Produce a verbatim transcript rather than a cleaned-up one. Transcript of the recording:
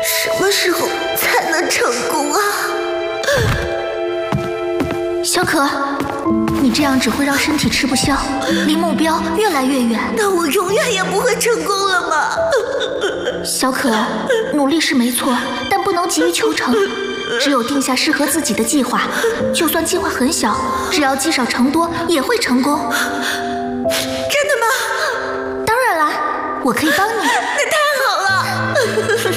什么时候才能成功啊？ 小可，你这样只会让身体吃不消，离目标越来越远。 那我永远也不会成功了吗？ 小可，努力是没错，但不能急于求成。只有定下适合自己的计划，就算计划很小，只要积少成多，也会成功。 真的吗？ 当然啦，我可以帮你。 那太好了！